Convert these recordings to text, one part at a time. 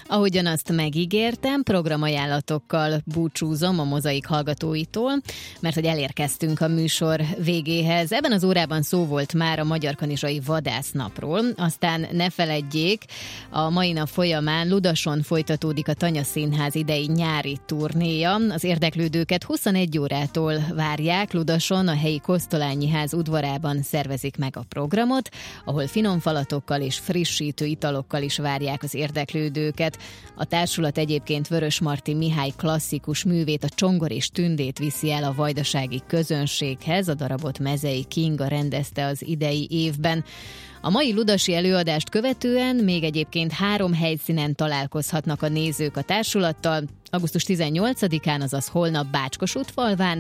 Ahogyan azt megígértem, programajánlatokkal búcsúzom a Mozaik hallgatóitól, mert hogy elérkeztünk a műsor végéhez. Ebben az órában szó volt már a Magyarkanizsai Vadásznapról, aztán ne feledjék, a mai nap folyamán Ludason folytatódik a Tanya Színház idei nyári turnéja. Az érdeklődőket 21 órától várják, Ludason a helyi Kosztolányi Ház udvarában szervezik meg a programot, ahol finom falatokkal és frissítő italokkal is várják az érdeklődőket. A társulat egyébként Vörösmarty Mihály klasszikus művét, a Csongor és Tündét viszi el a vajdasági közönséghez, a darabot Mezei Kinga rendezte az idei évben. A mai ludasi előadást követően még egyébként 3 helyszínen találkozhatnak a nézők a társulattal. Augusztus 18-án, azaz holnap Bács-Kossuth-falván,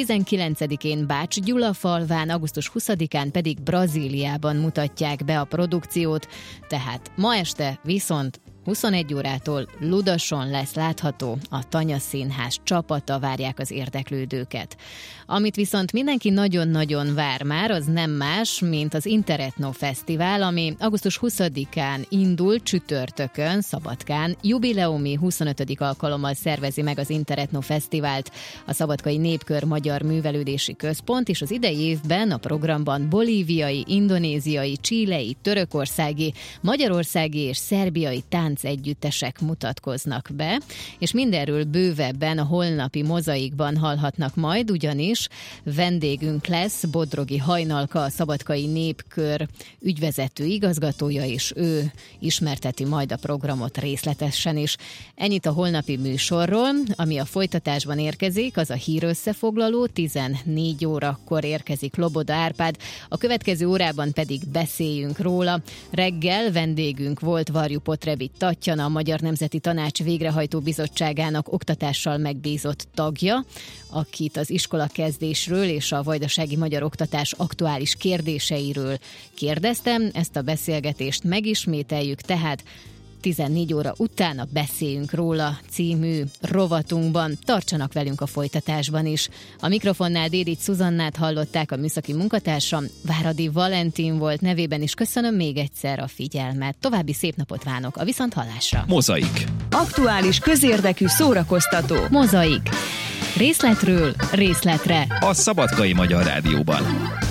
19-én Bács-Gyulafalván, augusztus 20-án pedig Brazíliában mutatják be a produkciót, tehát ma este viszont 21 órától Ludason lesz látható a Tanya Színház csapata, várják az érdeklődőket. Amit viszont mindenki nagyon-nagyon vár már, az nem más, mint az Interetno Fesztivál, ami augusztus 20-án indul csütörtökön, Szabadkán. Jubileumi 25. alkalommal szervezi meg az Interetno Fesztivált a Szabadkai Népkör Magyar Művelődési Központ, és az idei évben a programban bolíviai, indonéziai, chilei, törökországi, magyarországi és szerbiai együttesek mutatkoznak be, és mindenről bővebben a holnapi Mozaikban hallhatnak majd, ugyanis vendégünk lesz Bodrogi Hajnalka, a Szabadkai Népkör ügyvezető igazgatója, és ő ismerteti majd a programot részletesen is. Ennyit a holnapi műsorról, ami a folytatásban érkezik, az a hírösszefoglaló, 14 órakor érkezik Loboda Árpád, a következő órában pedig beszéljünk róla. Reggel vendégünk volt Varjú Potrevics Tatjana, a Magyar Nemzeti Tanács Végrehajtó Bizottságának oktatással megbízott tagja, akit az iskolakezdésről és a vajdasági magyar oktatás aktuális kérdéseiről kérdeztem. Ezt a beszélgetést megismételjük, tehát 14 óra után a Beszéljünk róla című rovatunkban. Tartsanak velünk a folytatásban is. A mikrofonnál Dédics Szuzannát hallották, a műszaki munkatársam Váradi Valentin volt, nevében is köszönöm még egyszer a figyelmet. További szép napot várok, a viszonthallásra. Mozaik. Aktuális, közérdekű, szórakoztató. Mozaik. Részletről részletre. A Szabadkai Magyar Rádióban.